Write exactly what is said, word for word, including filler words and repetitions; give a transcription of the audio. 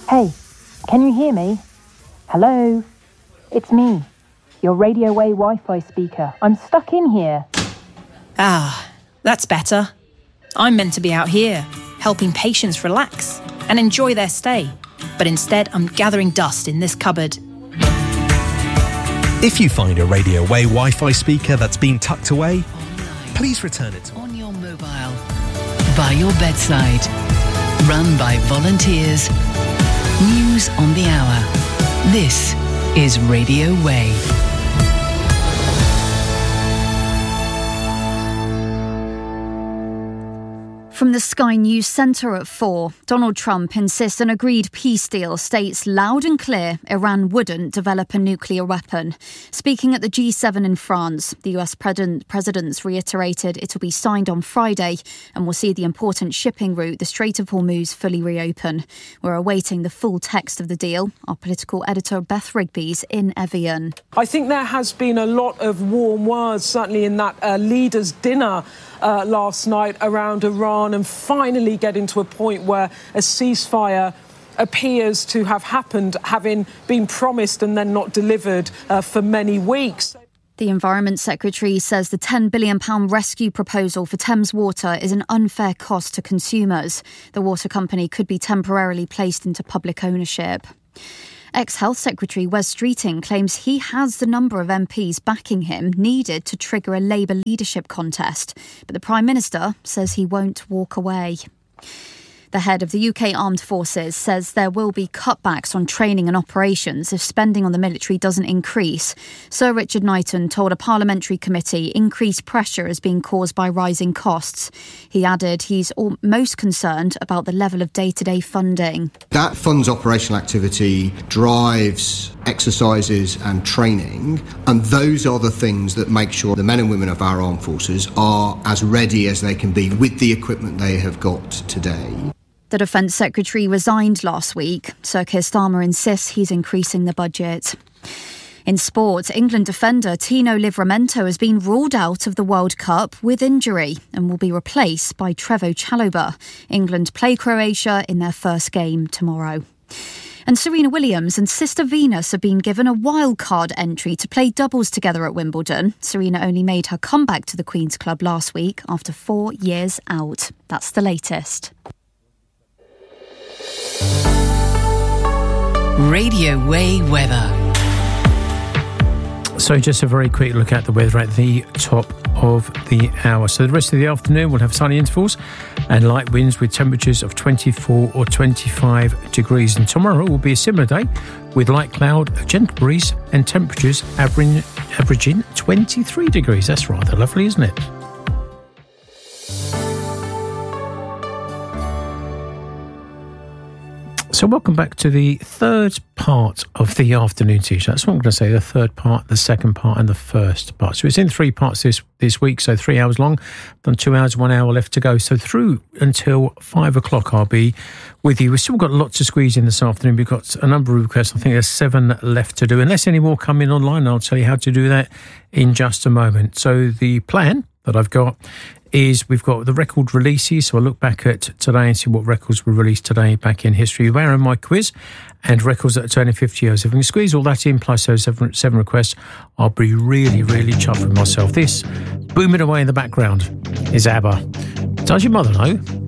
Hey, can you hear me? Hello? It's me, your Radio Way Wi-Fi speaker. I'm stuck in here. Ah, that's better. I'm meant to be out here, helping patients relax and enjoy their stay. But instead, I'm gathering dust in this cupboard. If you find a Radio Way Wi-Fi speaker that's been tucked away, online, please return it. On your mobile, by your bedside, run by volunteers. News on the hour. This is Radio Way. From the Sky News Centre at four, Donald Trump insists an agreed peace deal states loud and clear Iran wouldn't develop a nuclear weapon. Speaking at the G seven in France, the U S president, president's reiterated it will be signed on Friday and will see the important shipping route, the Strait of Hormuz, fully reopen. We're awaiting the full text of the deal. Our political editor Beth Rigby's in Evian. I think there has been a lot of warm words, certainly in that uh, leaders' dinner Uh, last night around Iran, and finally getting to a point where a ceasefire appears to have happened, having been promised and then not delivered uh, for many weeks. The Environment Secretary says the ten billion pounds rescue proposal for Thames Water is an unfair cost to consumers. The water company could be temporarily placed into public ownership. Ex-Health Secretary Wes Streeting claims he has the number of M Ps backing him needed to trigger a Labour leadership contest, but the Prime Minister says he won't walk away. The head of the U K Armed Forces says there will be cutbacks on training and operations if spending on the military doesn't increase. Sir Richard Knighton told a parliamentary committee increased pressure is being caused by rising costs. He added he's most concerned about the level of day-to-day funding. That funds operational activity, drives exercises and training, and those are the things that make sure the men and women of our armed forces are as ready as they can be with the equipment they have got today. The Defence Secretary resigned last week. Sir Keir Starmer insists he's increasing the budget. In sport, England defender Tino Livramento has been ruled out of the World Cup with injury and will be replaced by Trevoh Chalobah. England play Croatia in their first game tomorrow. And Serena Williams and sister Venus have been given a wildcard entry to play doubles together at Wimbledon. Serena only made her comeback to the Queen's Club last week after four years out. That's the latest. Radio Way weather. So just a very quick look at the weather at the top of the hour. So the rest of the afternoon we'll have sunny intervals and light winds with temperatures of twenty-four or twenty-five degrees. And tomorrow will be a similar day with light cloud, a gentle breeze and temperatures averaging, averaging twenty-three degrees. That's rather lovely, isn't it? So welcome back to the third part of the afternoon teacher. That's what I'm going to say, the third part, the second part and the first part. So it's in three parts this, this week, so three hours long. Done two hours, one hour left to go. So through until five o'clock I'll be with you. We've still got lots to squeeze in this afternoon. We've got a number of requests. I think there's seven left to do. Unless any more come in online, I'll tell you how to do that in just a moment. So the plan that I've got is we've got the record releases, so I'll look back at today and see what records were released today back in history. We're in my quiz and records that are turning fifty years. If we can squeeze all that in, plus those seven, seven requests, I'll be really, really chuffed with myself. This, booming away in the background, is ABBA. Does your mother know?